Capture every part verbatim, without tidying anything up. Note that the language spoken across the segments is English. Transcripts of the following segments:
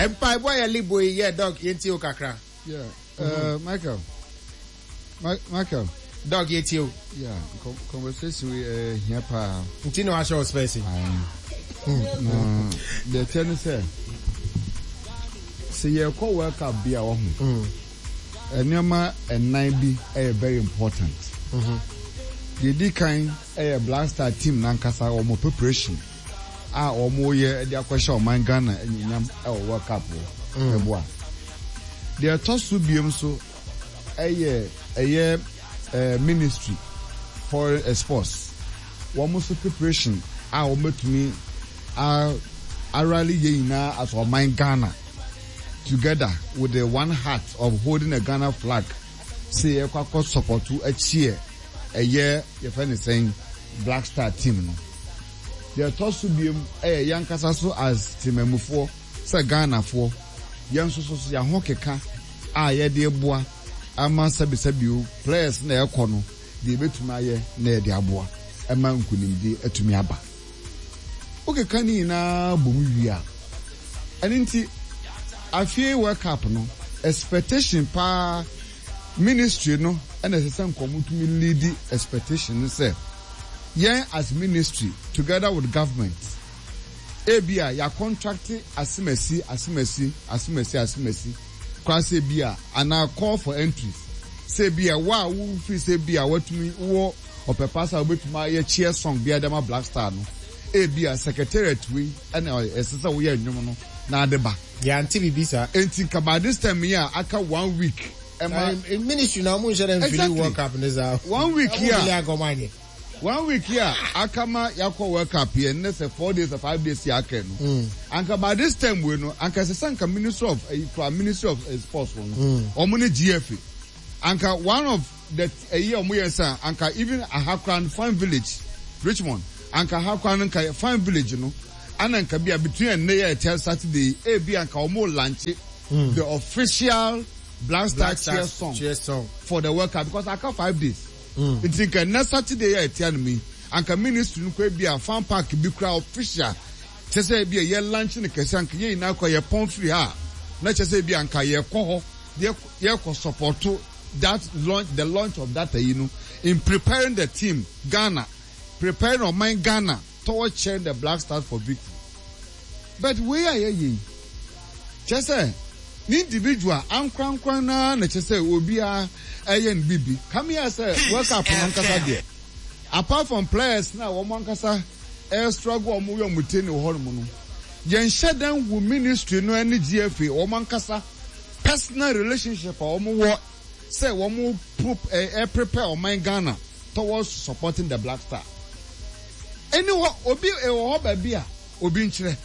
Empire boy a libo yeah dog yenti o kakra. Yeah. Uh Michael. Ma- Michael. Dog yeti o. Yeah, conversation we uh here pa. Nti no asho space. No. The tennis say. Say you call work up bia wo ho. Mm. Enema ennan bi eh very important. Mhm. The D kind eh Black Star team nankasa omo preparation. Ah omo ye de akwahye oman Ghana enyam e work up wo. Eboa. The tosu biem so eh eh Uh, ministry for uh, sports. One most preparation. I will make me. I I rally yina as our mind Ghana together with the one heart of holding a Ghana flag. Say a quack support to a cheer a year. If anything, Black Star team. No. They are told to be a young Casaso as team member for say Ghana for young so so young hokeka. Ah yeah dear boy. Ama sabi sabi o players na ekono de betuma ye na de aboa ama nkunimdi atumi aba oke kani na bomu wia aninti afie world cup no expectation pa ministry no and esesen komutumi lead expectation say yen as ministry together with government ebia ya contract asimesi asimesi asimesi asimesi kwase bia ana call for entries say bia wa wo free say bia watumi wo opepasa obetuma ye cheer song bia dema Black Star no e bia secretariat we and esesa wo ye nwom no na adeba ya anti bibisa enti kaba this time here aka one week ema ministry na mo share them world cup neza one week here one week here akama yakọ world cup here next four days or five days here aka no mm. anka by this time we no anka se sanka ministry of uh, ministry of uh, sports no mm. omo ne G F A anka one of the a year omo yensa anka even Ahakran Farm Village Richmond anka Ahakran anka Farm Village no ananka bia between na year till Saturday e bia anka omo launch mm. the official Black Star, Black Star cheer song, cheer song for the world cup because aka five days. Mm. It's in next Saturday ya etian me anka ministry nkwa bia fan park bi kra official chese bia ye lunch ne kese anka ye na kwa ye pon free ha na chese bia anka ye kɔ ho ye ko support that launch the launch of that you know in preparing the team Ghana preparing of my Ghana towards cheering the Black Stars for victory. But we are ye chese ni individual ankran kran na na chese obi a ayen bibi come here say work up on kasa there apart from players na wo mon kasa air struggle omo yo muteni wo hono no yen shedan wo ministry no ani G F A wo mon kasa personal relationship omo wo say wo mo eh, prepare o man Ghana towards supporting the Black Star anyway obi e wo ba bia obi nkyere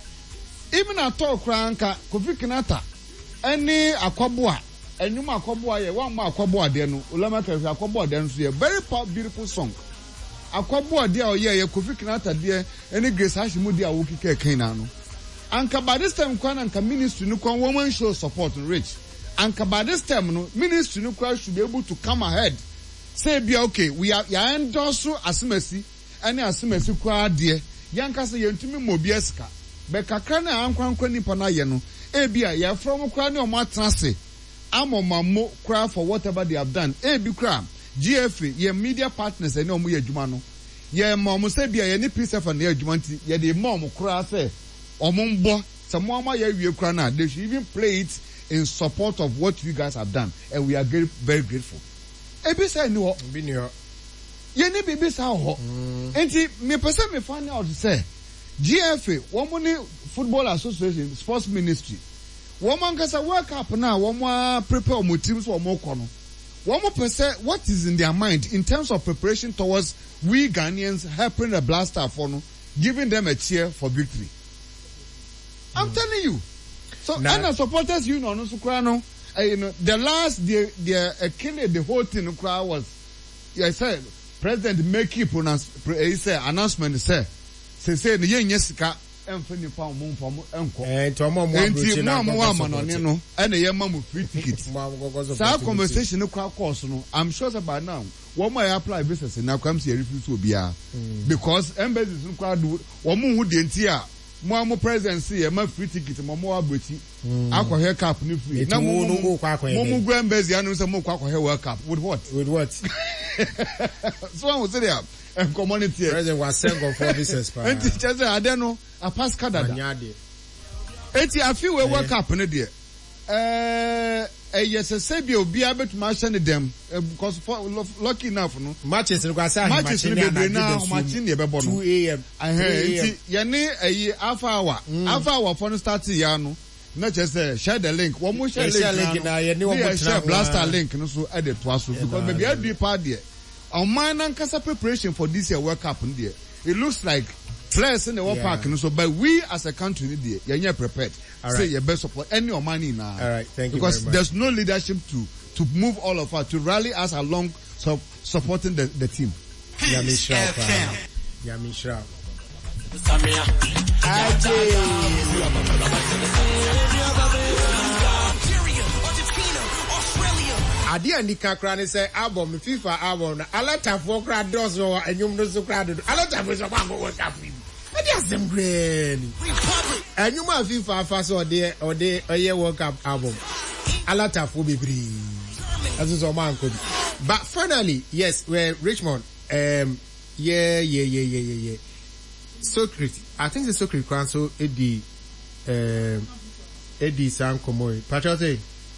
even atọ kranka Kofi Kinata any akwabua enyum akwabua ye wan ma akwabua de no ulama kafi akwabua de nso ye very beautiful song akwabua de o ye ye Kofi Kinata de any Grace Hashimu de awo kike kan na no anka by this time kwa anka ministry no kwa woman show support rich anka by this time no ministry no kwa should be able to come ahead say be okay we are ya endorse asimasi any asimasi kwa de yanka say yentumi mobiaska be kakra na ankwankwa nipa na ye no ebia ya from kwa ne o matrase amomamo cry for whatever they have done e bi cry G F A ye media partners ene omo ye adwuma no ye mom say bia ye ne P S F na ye adwuma nti ye de mom cry say omo mbo se mo ama ye wie cry na they should even play it in support of what you guys have done and we are very, very grateful e bi say ni ho bi ni ho ye ne bi bi say ho enti me pese me find out say G F A womo ni Football Association Sports Ministry woman kasa work up now woman prepare omo teams for omo kono woman percent what is in their mind in terms of preparation towards we Ghanaians helping the Black Star for no giving them a cheer for victory. I'm mm. telling you. So nah. And the supporters union also cry no uh, you know the last the the uh, killing the whole thing cry was I said President make it pronounce he said announcement say say say the yen yesika emfani pa mo mfa mo enko eh to mo mo approach na mo ama no ne no ene ye ma mo free ticket sa conversation no kwa course no I'm sure that by now wo mo apply business na kwam se refuse obia because embassies no kwa do wo mo hu de ntia mo amo presidency e ma free ticket mo mo aboti akɔhɛ cup ni free na mo no go kwa mo mo grand base anu say mo kwa akɔhɛ world cup with what with what so one say there and community president was sent go for business pa enti chese ade no a pass card enti afi we world cup ne de eh eh yes say be obi abetuma hye ne dem because for lucky enough no matches no kwasa matches no be na match ne be bo no two a m enti ye ne ayi alpha hour alpha hour for no start ya no na chese share the link wo mo share link na ye ne wo share blaster link no so e de to aso because maybe I do part there on man and kasa preparation for this year world cup there it looks like players in the world park no so but we as a country there you are prepared right. Say your best support any or money now. All right, thank you because very much. There's no leadership to to move all of us to rally us along so supporting the the team. Yami Shrap. Yami Shrap. Adi andi kakra ne say album FIFA album na alata for kra dos no enyum no so kra do alata for so kwa go ka fi adi asem green enyum a FIFA fa so de ode oye World Cup album alata for bebre aso so man ko but finally yes we Richmond um yeah yeah yeah yeah yeah yeah Socrates I think the Socrates council edi um edi san komoy patriote.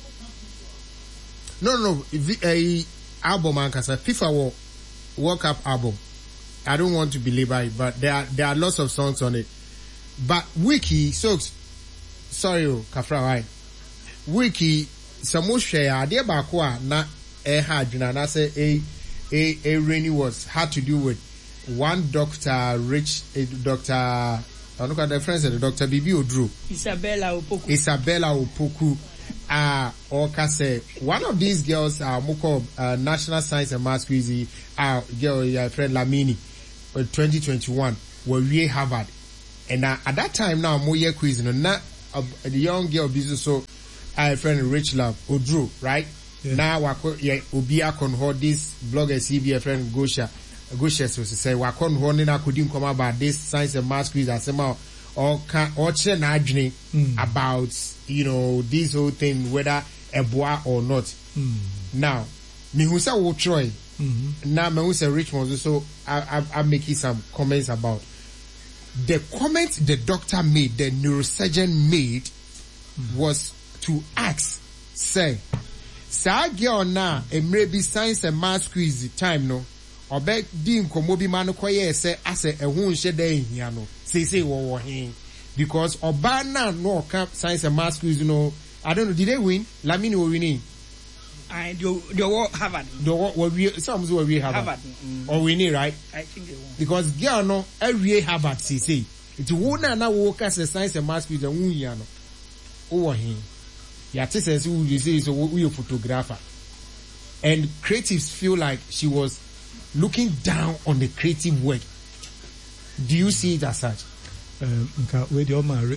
No, no, a album and kasa FIFA World Cup album. I don't want to belabor it, but there are there are lots of songs on it. But Wiki, so sorry, Kafra, why? Wiki, some share idea bakwa na eh had na say a a a rainy was had to do with one doctor, rich a doctor. I look at the friends of the Doctor Bibi Odru. Isabella Opoku. Isabella Opoku. Ah, uh, or say one of these girls are uh, Moko uh, National Science and Maths Quiz. Ah, uh, girl, your friend Lamini, uh, twenty twenty-one, were we Harvard, and uh, at that time now, more year quiz, no, not uh, the young girl business. So, our uh, friend Rich Love Odru, right? Yeah. Now, wako yeah, Obia kon hold this blogger C B friend Gosha, Gosha so say wakon holding I couldn't come about this Science and Maths Quiz. I say more. Or can or chen mm. about you know this whole thing whether a boy or not. Mm. Now, me who say wo try. Now me who say Richmond so I I I'm making some comments about the comment the doctor made, the neurosurgeon made mm. was to ask say sa girl na e maybe Science and Maths Quiz time no obe di nkomo bi ma no koye say ase ehun hye dan hia no say say wo wo hin because oba na no camp Science and Maths Quiz you know I don't know did they win Lamini were winning I do the war Harvard the what we some were we Harvard, Harvard. Mm. Or winning right I think they won because girl no every Harvard say say it wo na na wo ka say Science and Maths Quiz ehun hia no wo wo hin ya te say you say so we a photographer and creatives feel like she was looking down on the creative work. Do you see it as such? Um, with your man,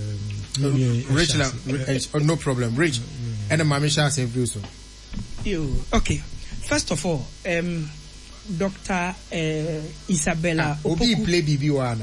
um, Rich, uh, no problem. Rich, and the Mamisha say so. You okay? First of all, um, Doctor uh, Isabella. Ah, Obi play B B Wana.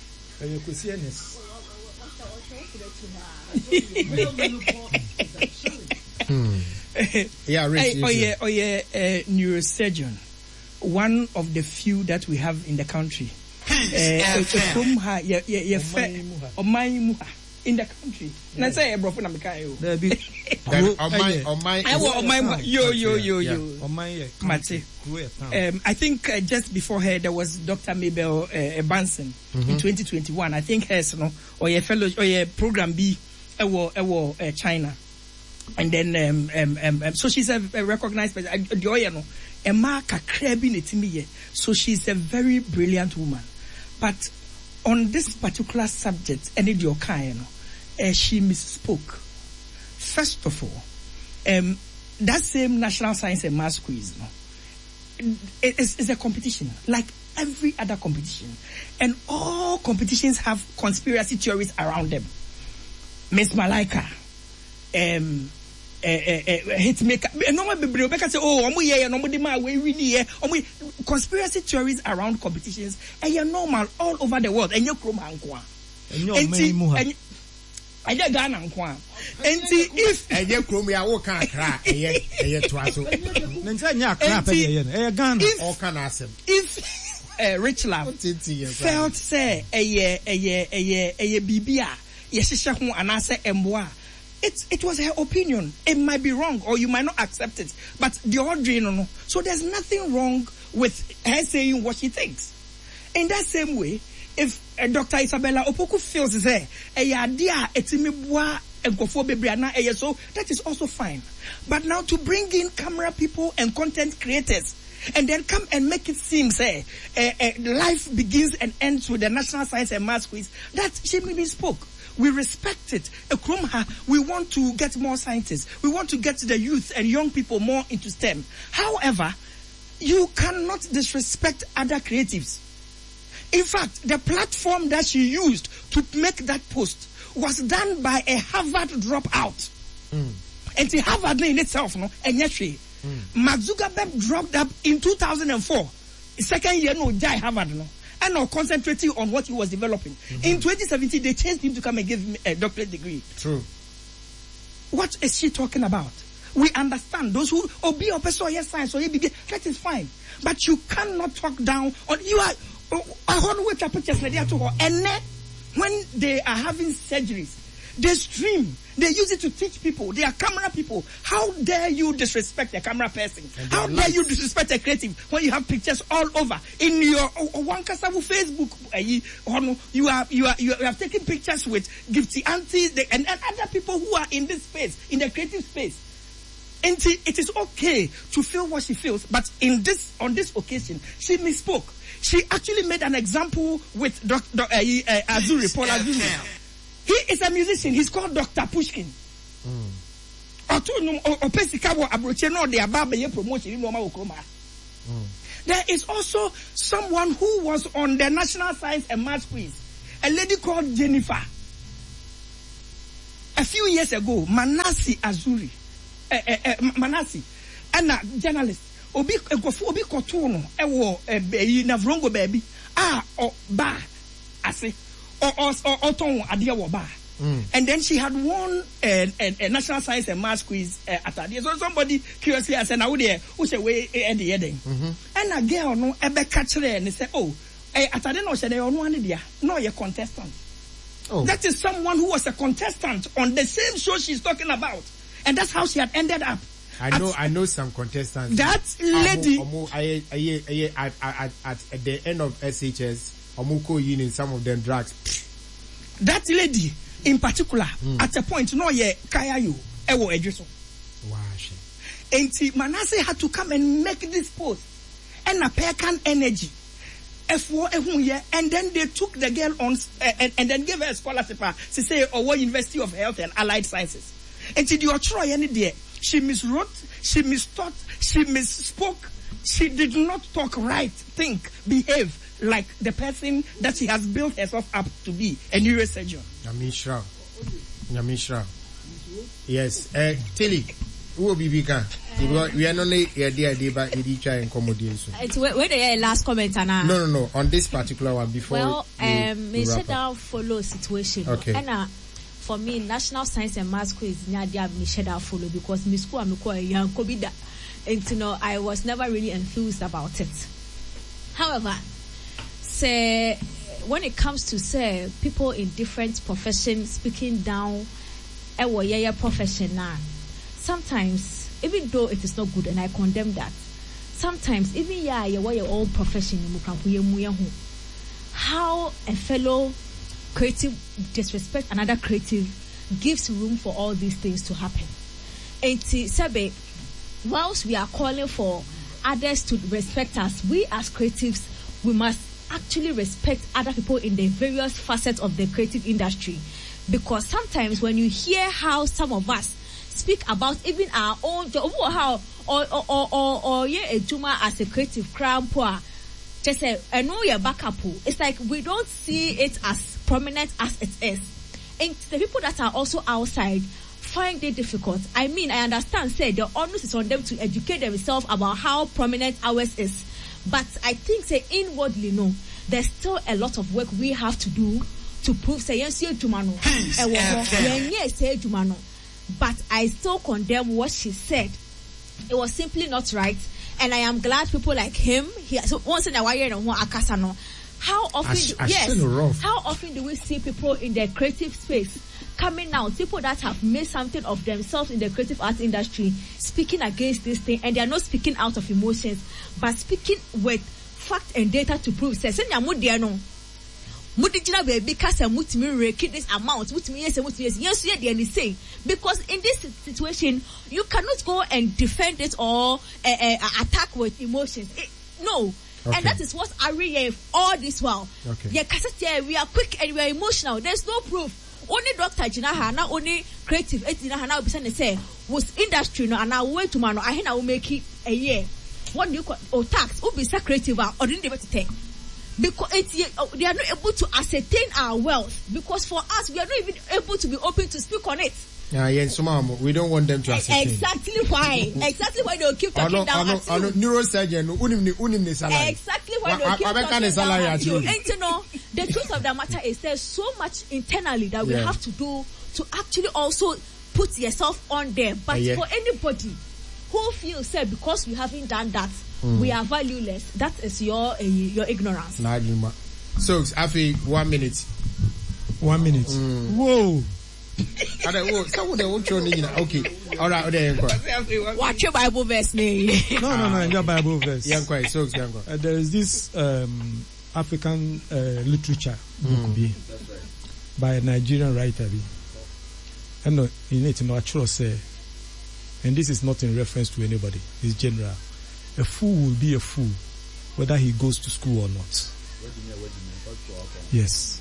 hmm. Yeah, Rich. Oh yeah, oh yeah, uh, neurosurgeon. One of the few that we have in the country. Uh, from her, yeah, yeah, yeah, Omai in the country. Na say a brofo na mekayo. Omai, Omai. I was Omai. Yo, yo, yo, yo. Omai. Mate. Um, I think uh, just before her there was Doctor Mabel uh, Banson mm-hmm. in twenty twenty-one. I think hers no or your fellow or your program B, ewo ewo uh, China, and then um, um, um, um so she's a, a recognized person. The oya no. Emma kakrebi netimiye. So she's a very brilliant woman. But on this particular subject, any of your kind, uh, she misspoke. First of all, um, that same National Science and Maths Quiz, no, it, it's, it's a competition like every other competition, and all competitions have conspiracy theories around them. Miss Malaika, um. Uh, uh, hit maker. No one be say, oh, omu ye no di ma we really ye. Omu conspiracy theories around competitions. And you're normal all over the world. And you're chroma ankoa. enti aye Ghana nkwa enti if aye krom ya wo kan Accra aye aye to aso nti anya Accra pe ye no aye Ghana all can asem if uh, Rich Love felt say aye aye aye aye bibia ye hihye ho anase emboa. It, it was her opinion. It might be wrong or you might not accept it. But the ordering, no, no. So there's nothing wrong with her saying what she thinks. In that same way, if uh, Doctor Isabella Opoku feels say, so that is also fine. But now to bring in camera people and content creators and then come and make it seem say uh, uh, life begins and ends with the National Science and Maths quiz, that she maybe spoke. We respect it. We want to get more scientists. We want to get the youth and young people more into STEM. However, you cannot disrespect other creatives. In fact, the platform that she used to make that post was done by a Harvard dropout. Mm. And the Harvard in itself, no, and yet she, mm. Mark Zuckerberg dropped up in two thousand four. Second year, no, Jai Harvard, no. And now concentrating on what he was developing. Mm-hmm. In twenty seventeen, they changed him to come and give him a doctorate degree. True. What is she talking about? We understand those who oh be a person yes science or B B, that is fine. But you cannot talk down on you are I want to wait to put to her and then when they are having surgeries, they stream. They use it to teach people. They are camera people. How dare you disrespect a camera person? How dare you disrespect a creative when you have pictures all over in your one Kasavu Facebook? You are you are you have taken pictures with Gifty aunties and, and other people who are in this space, in the creative space. And it is okay to feel what she feels, but in this on this occasion, she misspoke. She actually made an example with Doctor Uh, uh, Azuri, Paul Azuri. He is a musician. He's called Doctor Pushkin. Mm. There is also someone who was on the National Science and Maths quiz, a lady called Jennifer. A few years ago, Manasi Azuri, uh, uh, uh, Manasi, and a journalist, Obi Obi Kotono, Ewo, Navrongo baby, ah, or ba, I say. Or or or ton adia bar. And then she had won a, a, a National Science and Maths quiz uh, at that. So somebody curiously said, "Now there, who say we at the ending?" And a girl no ebe catch her and say, "Oh, at that no say they on one idea. No, you're contestant." Oh. That is someone who was a contestant on the same show she's talking about, and that's how she had ended up. I know, at, I know some contestants. That lady, amo, amo, I, I, I, I, at, at, at the end of S H S. Omuko yin in some of them drugs. That lady in particular, mm. at a point, no ye kaya you ewo edriso. Wow. And Manasseh had to come and make this post. And a Pekan energy. F four and then they took the girl on uh, and, and then gave her a scholarship to say or University of Health and Allied Sciences. And to do try any day, she miswrote, she mistaught, she misspoke, she did not talk right, think, behave like the person that she has built herself up to be, a neurosurgeon. Yamishra. Yamishra. Yes. Uh, Tilly, who will be bigger? We are only here, dear, dear, but we try and accommodate. It's where the last comment, Anna. No, no, no. On this particular one, before. Well, um, we shut down follow situation. Okay. And uh, for me, National Science and Maths quiz, Nadia, me shut down follow because me school, I'm quite young, Kobida. And you know, I was never really enthused about it. However, say when it comes to say people in different professions speaking down a yeah profession now, sometimes even though it is not good and I condemn that, sometimes even yeah your own profession how a fellow creative disrespect another creative gives room for all these things to happen. And Sebe, whilst we are calling for others to respect us, we as creatives, we must actually respect other people in the various facets of the creative industry. Because sometimes when you hear how some of us speak about even our own job, or how or or or or, or yeah, a juma as a creative crowd poor, just say I know your backup. It's like we don't see it as prominent as it is, and the people that are also outside find it difficult. I mean, I understand. Say the onus is on them to educate themselves about how prominent ours is. But I think, say, inwardly, no, there's still a lot of work we have to do to prove say yes you jumano e wo ho yes say jumano, but I still condemn what she said. It was simply not right, and I am glad people like him he so once in a while no akasa no. How often Ash, do, Ash yes how often do we see people in the creative space coming out, people that have made something of themselves in the creative arts industry, speaking against this thing, and they are not speaking out of emotions but speaking with fact and data to prove say senya mudia no mudijina baby kasa mutimi rake this amount mutimi yes mutimi yes yes yeah they say, because in this situation you cannot go and defend it or uh, uh, attack with emotions. It, no. Okay. And that is what I read all this while. Okay. Yeah, cassette, we are quick and we are emotional. There's no proof. Only Doctor Jinaha, not only creative, Jinaha now be say was industry no and I went to man. I will make it a year. What do you call or tax? Who be creative or didn't able to take? Because it's, they are not able to ascertain our wealth. Because for us, we are not even able to be open to speak on it. Yeah, yes, ma'am. We don't want them to ascertain. Exactly why. Exactly why they'll keep talking ano, down ano, at ano, you. Neurosurgeon, unim ni unim ni salary. Exactly why they'll keep talking down at you. And you know, the truth of the matter is there's so much internally that we yeah. have to do to actually also put yourself on there. But yeah. for anybody who feels said because we haven't done that, mm. we are valueless. That is your uh, your ignorance. Nah, so, Afi, one minute. One minute. Mm. Whoa. Okay, all right, there you go. Watch your Bible verse, name. No, no, no, your Bible verse. Yeah, quite. So, uh, there is this um, African uh, literature book mm. by a Nigerian writer. And uh, you need to know actually say, and this is not in reference to anybody, it's general. A fool will be a fool whether he goes to school or not. Yes.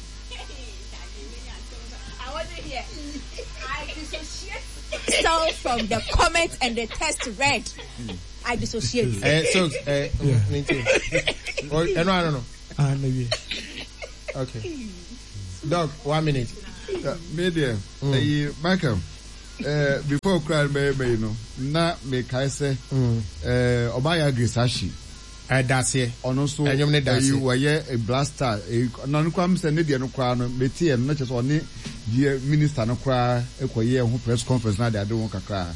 I dissociate myself from the comment and the text read. Mm. I dissociate. Uh, so, uh, yeah. me too. Or, uh, no, I don't know. Uh, maybe. Okay. Doc, one minute. Uh, media, mm. uh, Michael, uh, before crying, baby, you know, na me kaise, mm. uh, Obaya Grisashi. Uh, that's it. Also, you were a blaster. Non quam send the no crown, Betty, and not just only the minister no cry, a year who press conference now they are doing a cry.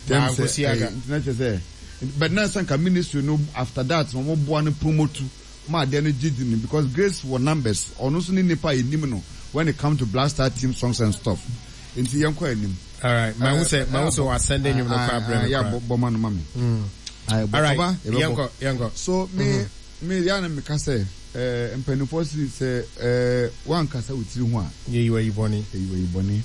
But now some ministry no after that, no more one promote my energy because grace were numbers, or no sooner nipa in Nimino when it comes to blaster team songs and stuff. Into young queen. All right, my uh, say, my also was sending you no crab. Yeah, Boman, mommy. All right, younger, younger. So me, me, Yana Mikase, eh, and Peniposi say, eh, one casa with you one. Yeah, you were bonny, you were bonny.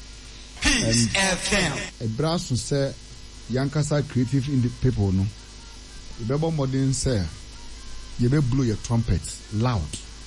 And a brass to say, Yankasa creative in the people, no. The Bible modern say, you may blow your trumpets loud.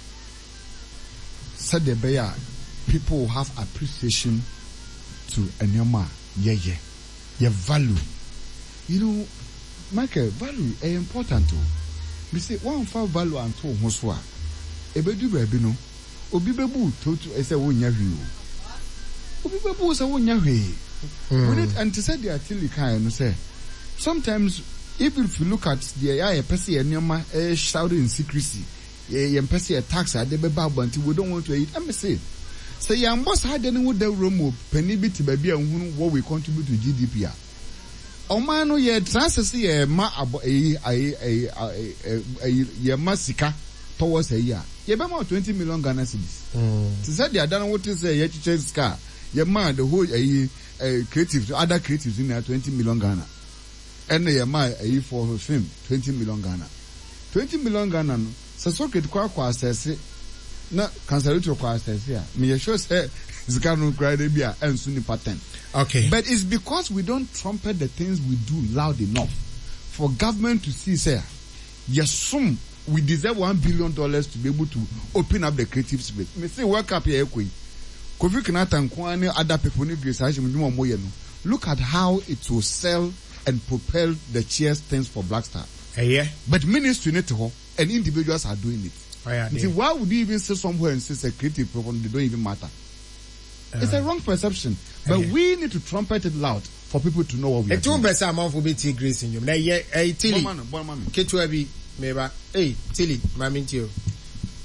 Said the bear, people have appreciation to Enyama, yeah, yeah, your value. You know, Michael, value is important too. We say one for value and two hoswa. Ebedu baby no. Obi bebu to to say wo nya hwi o. Obi bebu say wo nya hwi. When it and to say the actually kind no say. Sometimes even if you look at the eye person enema eh shouting in secrecy. Ye person a tax ade be ba until we don't want to eat. Let me say. Say your boss had any with the room penny bit baby and what we contribute to G D P. Omano ye transfer ye ma abo eh eh eh ye masika towards a year. Ye be ma twenty million Ghana cedis. Mm. To say they done what is a ye chiche car. Ye ma the whole eh creative other creatives in there twenty million Ghana. And ye ma eh for film twenty million Ghana. twenty million Ghana no. So so ke kwa kwa assess na cancellation kwa assess ya. Me sure say zikanu cry dey bia ensu ni pattern. Okay. But it's because we don't trumpet the things we do loud enough for government to see, sir. Yes, some we deserve one billion dollars to be able to open up the creative space. Me say work up here, Kofi Kenyatta and Kwame, other people need grace. Look at how it will sell and propel the cheers things for Black Star. Uh, yeah. But ministry need to and individuals are doing it. Oh, yeah, see, why would you even say somewhere and say a creative problem? They don't even matter. Uh, it's a wrong perception. But okay. we need to trumpet it loud for people to know what we are doing. Two amount for be tea grace in you. Now, yeah, hey, Tilly. Ketwabi, maybe. Hey, Tilly, my mean to you. I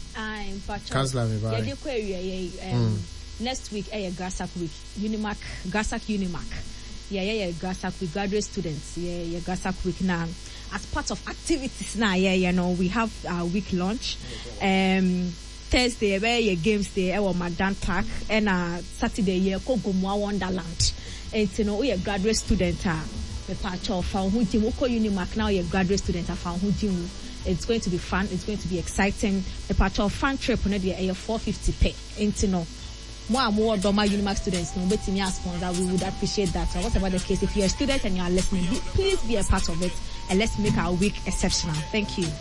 Aye, Councillor me by. Um, next week, eh, Gasak week, Unimac, Gasak Unimac. Yeah, yeah, yeah, Gasak week, graduate students. Yeah, yeah, Gasak week now. As part of activities now, yeah, you know, we have our week launch. Um, Thursday, where your games day, our Magdan Park, and uh, Saturday, yeah, Kogomwa Wonderland. And you know, we are graduate student. Uh, the patch of found who Unimac now, you're graduate student. I found who it's going to be fun. It's going to be exciting. The patch of fun trip on the four fifty pay. And you know. More and more Doma Unimac students, no, but me as sponsor, we would appreciate that. So whatever the case, if you're a student and you are listening, please be a part of it, and let's make our week exceptional. Thank you.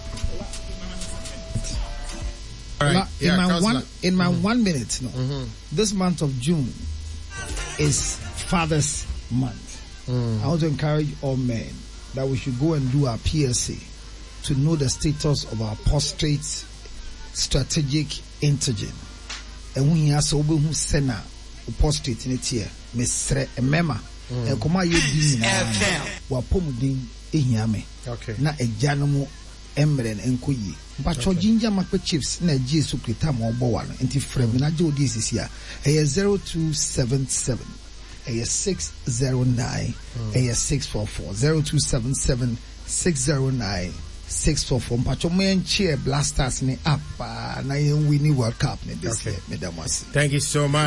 All right. Yeah, in my Councillor. one, in my mm-hmm. one minute, no, mm-hmm. this month of June is Father's Month. Mm. I want to encourage all men that we should go and do our P S A to know the status of our prostate strategic antigen. And when you ask over who send a prostate in it here, Mister Emema, and come out you being a pomudin in okay. Na a janamo embren and kuyi. But your ginger macro chips, na G sucritam or bowan, and if frame na do this is here. A zero two seven seven, a six zero nine, a six four four, zero two seven seven, six zero nine. Six for from Pachomen cheer blasters me up uh, na winning World Cup this year. Thank you so much.